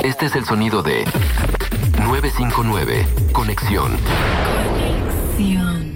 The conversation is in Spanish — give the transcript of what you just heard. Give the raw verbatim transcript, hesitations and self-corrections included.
Este es el sonido de nueve cinco nueve. Conexión. Conexión.